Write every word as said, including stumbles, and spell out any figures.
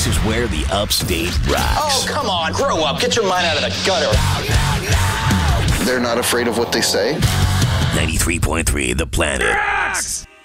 This is where the upstate rocks. Oh, come on. Grow up. Get your mind out of the gutter. They're not afraid of what they say. ninety-three point three The Planet.